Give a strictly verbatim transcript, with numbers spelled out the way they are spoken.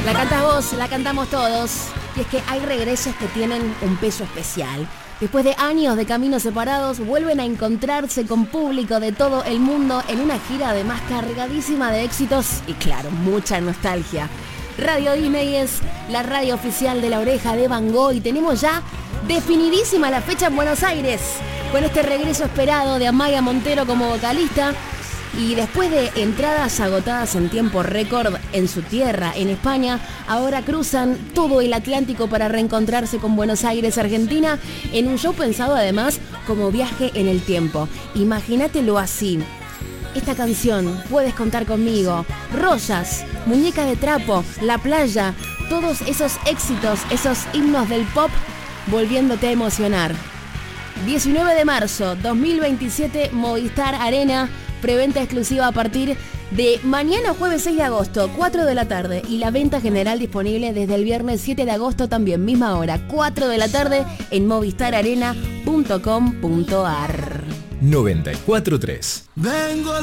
La cantas vos, la cantamos todos. Y es que hay regresos que tienen un peso especial. Después de años de caminos separados, vuelven a encontrarse con público de todo el mundo en una gira además cargadísima de éxitos y claro, mucha nostalgia. Radio Disney es la radio oficial de La Oreja de Van Gogh y tenemos ya definidísima la fecha en Buenos Aires, con este regreso esperado de Amaia Montero como vocalista. Y después de entradas agotadas en tiempo récord en su tierra, en España, ahora cruzan todo el Atlántico para reencontrarse con Buenos Aires, Argentina, en un show pensado además como viaje en el tiempo. Imagínatelo así. Esta canción, Puedes contar conmigo, Rosas, Muñeca de trapo, La playa, todos esos éxitos, esos himnos del pop, volviéndote a emocionar. diecinueve de marzo dos mil veintisiete, Movistar Arena. Preventa exclusiva a partir de mañana jueves seis de agosto, cuatro de la tarde. Y la venta general disponible desde el viernes siete de agosto también, misma hora, cuatro de la tarde en movistar arena punto com punto ar. noventa y cuatro punto tres. Vengo